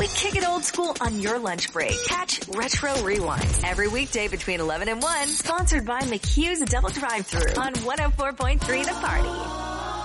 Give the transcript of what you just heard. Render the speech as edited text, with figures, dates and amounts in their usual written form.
we kick it old school on your lunch break. Catch Retro Rewind every weekday between 11 and 1, sponsored by McHugh's Double Drive-Thru on 104.3 The Party.